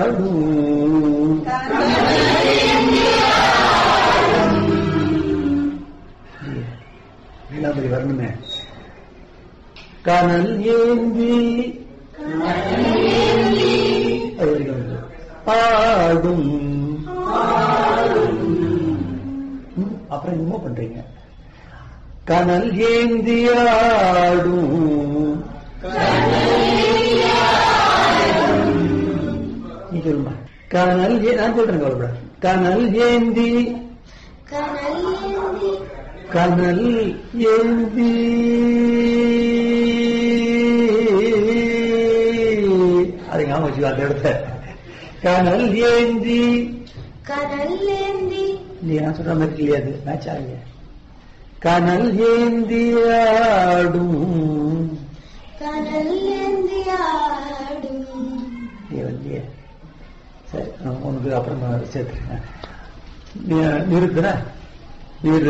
அப்படி வரணுமே. கனல் ஏந்தி ஆடும். அப்புறம் என்னமோ பண்றீங்க. கனல் ஏந்தி ஆடும். நீ சொல்லுமா. கனல் நான் சொல்றேன் கவலைப்பட. கனல் ஏந்தி கனல் ஏந்தி அதை ஞாபகம் வச்சு அந்த இடத்த. கனல் ஏந்தி இல்லையா நான் சொல்ற மாதிரி இல்லையா? அது மேட்ச் ஆகலையா? கனல் ஏந்தி ஆடும். சரி உனக்கு அப்புறமா சேர்த்துருக்கேன். நிறுத்துற நீர்